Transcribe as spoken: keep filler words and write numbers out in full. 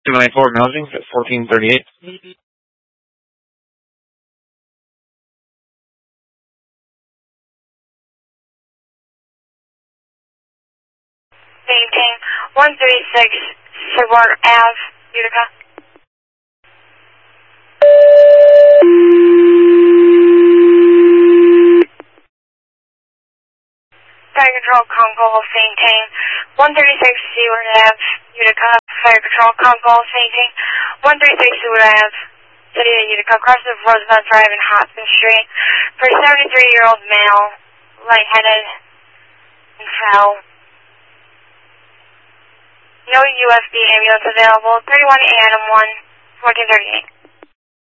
two nine four Mousing at fourteen thirty-eight. Maintain one thirty-six Seward Avenue, Utica. Fire Control Concourse, maintain one thirty-six Seward Avenue, Utica. Fire Control Concourse, maintain one thirty-six Seward Avenue, City of Utica. Cross of Roosevelt Drive and Hudson Street for a seventy-three-year-old male, lightheaded and fell. No U F B ambulance available. thirty-one Adam one, fourteen thirty-eight.